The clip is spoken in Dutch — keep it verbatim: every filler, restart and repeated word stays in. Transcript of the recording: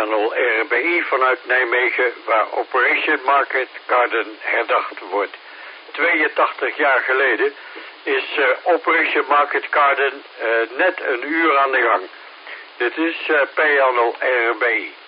nul R B I vanuit Nijmegen, waar Operation Market Garden herdacht wordt. tweeëntachtig jaar geleden is uh, Operation Market Garden uh, net een uur aan de gang. Dit is uh, P N L R B I.